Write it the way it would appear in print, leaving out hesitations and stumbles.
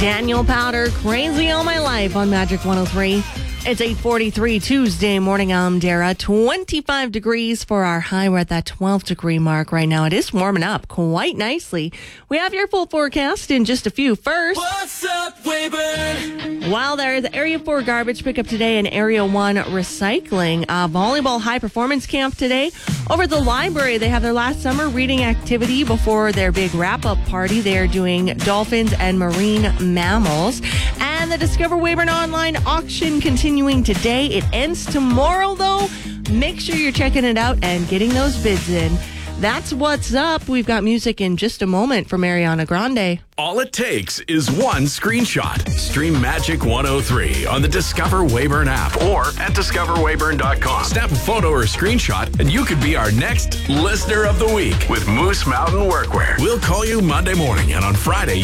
Daniel Powder, Crazy All My Life on Magic 103. It's 8:43 Tuesday morning. I'm Dara. 25 degrees for our high. We're at that 12-degree mark right now. It is warming up quite nicely. We have your full forecast in just a few. First, what's up, Weyburn? while there is Area 4 garbage pickup today and Area 1 recycling. Volleyball high performance camp today. Over at the library, they have their last summer reading activity before their big wrap-up party. They are doing dolphins and marine mammals. And the Discover Weyburn online auction continuing today. It ends tomorrow, though. Make sure you're checking it out and getting those bids in. That's what's up. We've got music in just a moment from Ariana Grande. All it takes is one screenshot. Stream Magic 103 on the Discover Weyburn app or at discoverweyburn.com. Snap a photo or a screenshot and you could be our next Listener of the Week with Moose Mountain Workwear. We'll call you Monday morning, and on Friday